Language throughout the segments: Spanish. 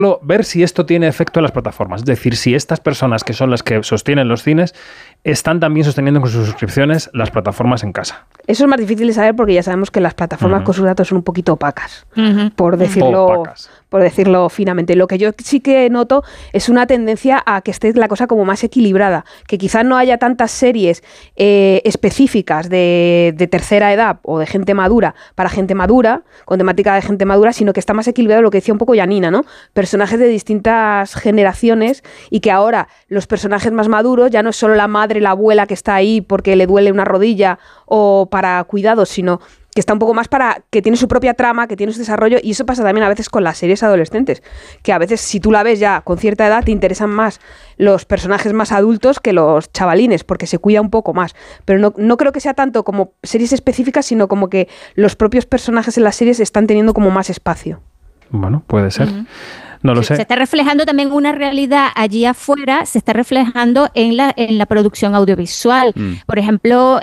ver si esto tiene efecto en las plataformas. Es decir, si estas personas que son las que sostienen los cines están también sosteniendo con sus suscripciones las plataformas en casa. Eso es más difícil de saber porque ya sabemos que las plataformas con sus datos son un poquito opacas, por decirlo finamente. Lo que yo sí que noto es una tendencia a que esté la cosa como más equilibrada, que quizás no haya tantas series específicas de tercera edad o de gente madura para gente madura, con temática de gente madura, sino que está más equilibrado, lo que decía un poco Janina, ¿no? Personajes de distintas generaciones y que ahora los personajes más maduros ya no es solo la madre, la abuela que está ahí porque le duele una rodilla o para cuidados, sino que está un poco más para que tiene su propia trama, que tiene su desarrollo, y eso pasa también a veces con las series adolescentes, que a veces si tú la ves ya con cierta edad te interesan más los personajes más adultos que los chavalines, porque se cuida un poco más, pero no creo que sea tanto como series específicas, sino como que los propios personajes en las series están teniendo como más espacio. Bueno, puede ser. No lo sé. Se está reflejando también una realidad allí afuera, se está reflejando en la producción audiovisual. Por ejemplo,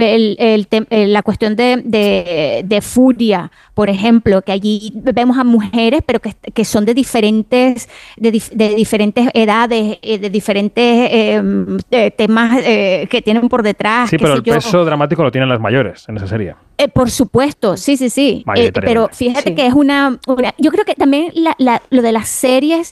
la cuestión de Furia, por ejemplo, que allí vemos a mujeres, pero que son de diferentes edades, de diferentes temas que tienen por detrás. Sí, pero el peso dramático lo tienen las mayores en esa serie. Por supuesto, sí. Pero fíjate que es una... Yo creo que también lo de las series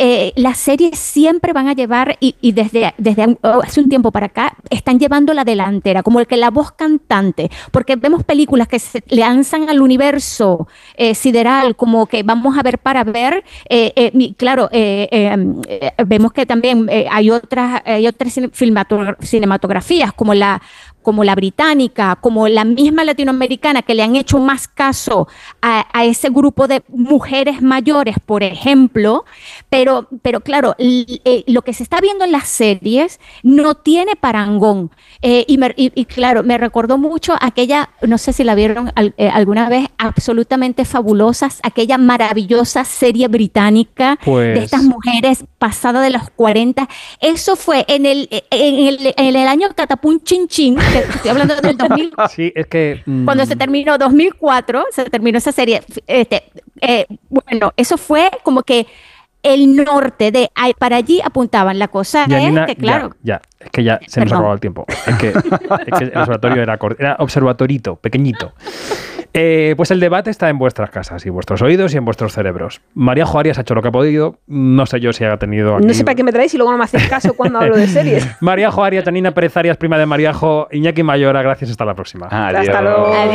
siempre van a llevar, y desde hace un tiempo para acá, están llevando la delantera, como el que la voz cantante, porque vemos películas que se lanzan al universo sideral, como que vamos a ver para ver, claro, vemos que también hay otras cinematografías, como la británica, como la misma latinoamericana, que le han hecho más caso a ese grupo de mujeres mayores, por ejemplo, pero claro, lo que se está viendo en las series no tiene parangón, y claro, me recordó mucho aquella, no sé si la vieron alguna vez, Absolutamente Fabulosas, aquella maravillosa serie británica de estas mujeres pasadas de los 40, eso fue en el año Catapum Chin Chin, estoy hablando del 2000. Sí, es que... Cuando se terminó 2004, se terminó esa serie. Bueno, eso fue como que el norte para allí apuntaban. La cosa Janina, es que, claro... es que ya se nos ha acabado el tiempo. Es que el observatorio era observatorito, pequeñito. Pues el debate está en vuestras casas y vuestros oídos y en vuestros cerebros. María Jo Arias ha hecho lo que ha podido. No sé yo si ha tenido... No sé para qué me traéis y luego no me hacéis caso cuando hablo de series. María Jo Arias, Janina Pérez Arias, prima de María Jo, Iñaki Mayora, gracias, hasta la próxima. Adiós. Hasta luego. Adiós.